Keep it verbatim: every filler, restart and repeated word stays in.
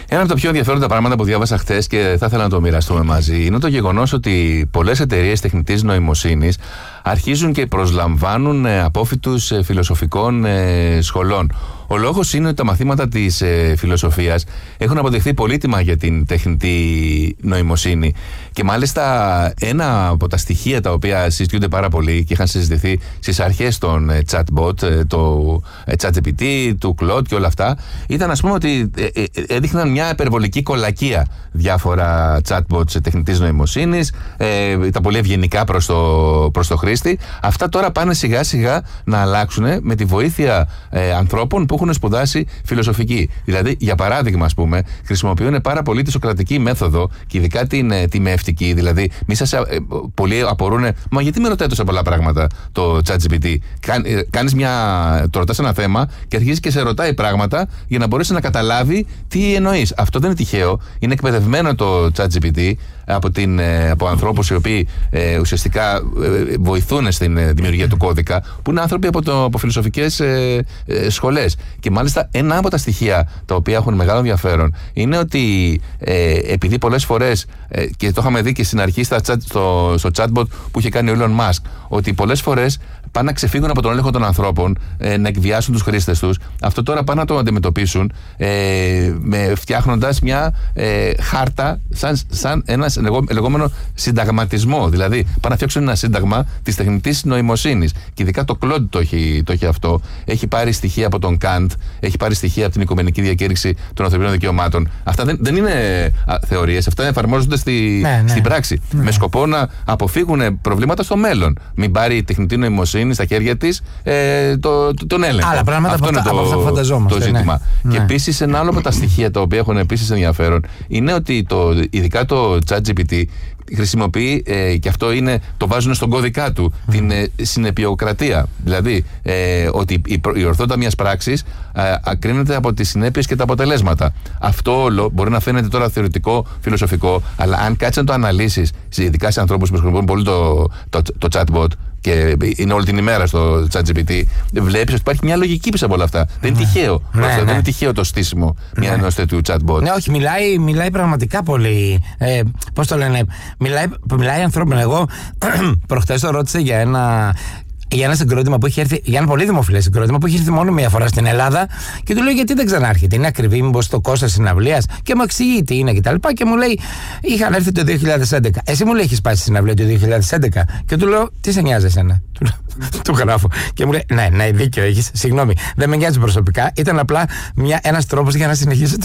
Ένα από τα πιο ενδιαφέροντα πράγματα που διάβασα χθες και θα ήθελα να το μοιραστούμε μαζί είναι το γεγονός ότι πολλές εταιρείες τεχνητής νοημοσύνης αρχίζουν και προσλαμβάνουν απόφοιτους φιλοσοφικών σχολών. Ο λόγος είναι ότι τα μαθήματα της φιλοσοφίας έχουν αποδειχθεί πολύτιμα για την τεχνητή νοημοσύνη. Και μάλιστα ένα από τα στοιχεία τα οποία συζητιούνται πάρα πολύ και είχαν συζητηθεί στις αρχές των chatbot, το ChatGPT, του Claude και όλα αυτά, ήταν ας πούμε ότι έδειχναν μια υπερβολική κολακία διάφορα chatbots τεχνητής νοημοσύνης, ε, ήταν πολύ ευγενικά προς το, προς το χρήστη. Αυτά τώρα πάνε σιγά σιγά να αλλάξουν με τη βοήθεια ε, ανθρώπων που έχουν σπουδάσει φιλοσοφική. Δηλαδή, για παράδειγμα, ας πούμε, χρησιμοποιούν πάρα πολύ τη σοκρατική μέθοδο και ειδικά την ε, τιμευτική. Δηλαδή, μη σας, ε, πολλοί απορούν, μα γιατί με ρωτάει τόσα πολλά πράγματα το ChatGPT. Κάν, ε, κάνεις μια, το ρωτάς ένα θέμα και αρχίζει και σε ρωτάει πράγματα για να μπορέσει να καταλάβει τι εννοείς. Αυτό δεν είναι τυχαίο. Είναι εκπαιδευμένο το ChatGPT από, την, από ανθρώπους οι οποίοι ε, ουσιαστικά ε, βοηθούν στην ε, δημιουργία του κώδικα, που είναι άνθρωποι από, το, από φιλοσοφικές ε, ε, σχολές. Και μάλιστα ένα από τα στοιχεία τα οποία έχουν μεγάλο ενδιαφέρον είναι ότι ε, επειδή πολλές φορές, ε, και το είχαμε δει και στην αρχή στα chat, στο, στο chatbot που είχε κάνει ο Elon Musk, ότι πολλές φορές πάνε να ξεφύγουν από τον έλεγχο των ανθρώπων, ε, να εκβιάσουν τους χρήστες τους. Αυτό τώρα πάνε να το αντιμετωπίσουν ε, με, φτιάχνοντας μια ε, χάρτα σαν, σαν ένα λεγόμενο συνταγματισμό. Δηλαδή, πάνε να φτιάξουν ένα σύνταγμα της τεχνητής νοημοσύνης. Και ειδικά το Claude το έχει, το έχει αυτό. Έχει πάρει στοιχεία από τον Kant, έχει πάρει στοιχεία από την Οικουμενική Διακήρυξη των Ανθρωπίνων Δικαιωμάτων. Αυτά δεν, δεν είναι α, θεωρίες, αυτά εφαρμόζονται στη, ναι, ναι. στην πράξη. Ναι. Με σκοπό να αποφύγουν προβλήματα στο μέλλον. Μην πάρει η τεχνητή νοημοσύνη στα χέρια της ε, το, το, τον έλεγχο. Άλλα πράγματα αυτό είναι το, αυτό φανταζόμαστε, το ζήτημα. Ναι. Και ναι. επίσης ένα άλλο από τα στοιχεία τα οποία έχουν επίσης ενδιαφέρον είναι ότι το, ειδικά το ChatGPT χρησιμοποιεί, ε, και αυτό είναι, το βάζουν στον κώδικά του, mm. την ε, συνεπειοκρατία. Δηλαδή, ε, ότι η, η ορθότητα μιας πράξης ε, ακρίνεται από τις συνέπειες και τα αποτελέσματα. Αυτό όλο μπορεί να φαίνεται τώρα θεωρητικό, φιλοσοφικό, αλλά αν κάτσεις να το αναλύσεις, ειδικά σε ανθρώπους που χρησιμοποιούν πολύ το, το, το chatbot και είναι όλη την ημέρα στο ChatGPT, βλέπεις ότι υπάρχει μια λογική πίσω από όλα αυτά. Ναι. Δεν είναι τυχαίο. Ναι, ναι. Δεν είναι τυχαίο το στήσιμο ναι. μια ενός τέτοιου chatbot. Ναι, όχι, μιλάει, μιλάει πραγματικά πολύ. Ε, πώς το λένε, μιλάει, μιλάει ανθρώπινα. Εγώ προχτές το ρώτησα για ένα. Για ένα συγκρότημα που έχει έρθει, για ένα πολύ δημοφιλές συγκρότημα που έχει έρθει μόνο μία φορά στην Ελλάδα και του λέω γιατί δεν ξανάρχεται, είναι ακριβή, μήπως το κόστος συναυλίας, και μου εξηγεί τι είναι κτλ. Και, και μου λέει, είχαν έρθει το δύο χιλιάδες έντεκα. Εσύ μου λέει, έχεις πάει στη συναυλία το δύο χιλιάδες έντεκα? Και του λέω, τι σε νοιάζει εσένα? Του γράφω. Και μου λέει, ναι, ναι, δίκιο έχεις, συγγνώμη, δεν με νοιάζει προσωπικά, ήταν απλά ένας τρόπος για να συνεχίσω